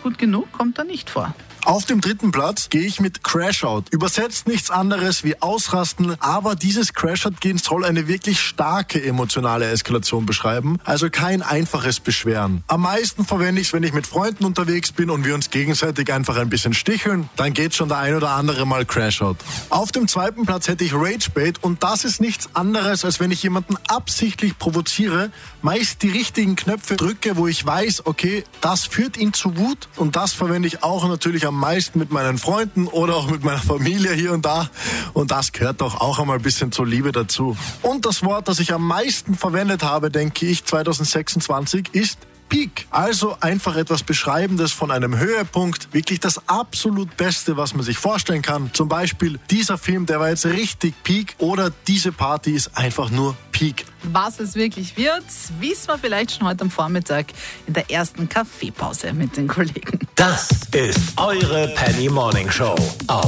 gut genug kommt da nicht vor. Auf dem 3. Platz gehe ich mit Crashout. Übersetzt nichts anderes wie ausrasten, aber dieses Crashout-Gehen soll eine wirklich starke emotionale Eskalation beschreiben, also kein einfaches Beschweren. Am meisten verwende ich es, wenn ich mit Freunden unterwegs bin und wir uns gegenseitig einfach ein bisschen sticheln, dann geht schon der ein oder andere mal Crashout. Auf dem 2. Platz hätte ich Ragebait und das ist nichts anderes, als wenn ich jemanden absichtlich provoziere, meist die richtigen Knöpfe drücke, wo ich weiß, okay, das führt ihn zu Wut und das verwende ich auch natürlich am meisten mit meinen Freunden oder auch mit meiner Familie hier und da. Und das gehört doch auch einmal ein bisschen zur Liebe dazu. Und das Wort, das ich am meisten verwendet habe, denke ich, 2026, ist Peak. Also einfach etwas Beschreibendes von einem Höhepunkt. Wirklich das absolut Beste, was man sich vorstellen kann. Zum Beispiel, dieser Film, der war jetzt richtig Peak oder diese Party ist einfach nur Peak. Was es wirklich wird, wissen wir vielleicht schon heute am Vormittag in der ersten Kaffeepause mit den Kollegen. Das ist eure Penny Morning Show auf